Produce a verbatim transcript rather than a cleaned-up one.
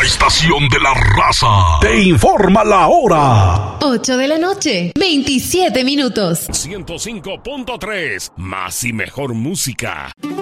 estación de la raza te informa la hora. ocho de la noche, veintisiete minutos. ciento cinco punto tres, más y mejor música.